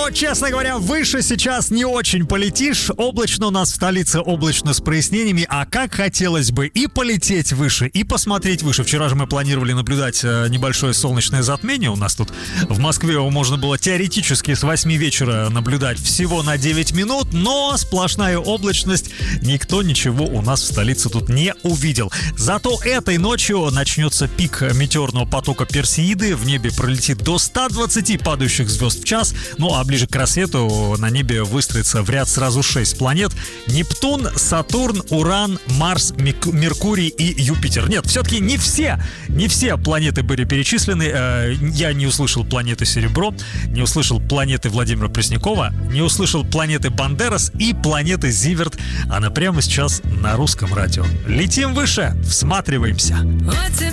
Но, честно говоря, выше сейчас не очень полетишь. Облачно у нас в столице, облачно с прояснениями. А как хотелось бы и полететь выше, и посмотреть выше. Вчера же мы планировали наблюдать небольшое солнечное затмение. У нас тут в Москве его можно было теоретически с 8 вечера наблюдать всего на 9 минут. Но сплошная облачность. Никто ничего у нас в столице тут не увидел. Зато этой ночью начнется пик метеорного потока Персеиды. В небе пролетит до 120 падающих звезд в час. Ну а ближе к рассвету на небе выстроится в ряд сразу 6 планет: Нептун, Сатурн, Уран, Марс, Меркурий и Юпитер. Нет, все-таки не все планеты были перечислены. Я не услышал планеты Серебро, не услышал планеты Владимира Преснякова, не услышал планеты Бандерас и планеты Зиверт. Она прямо сейчас на русском радио. Летим выше, всматриваемся.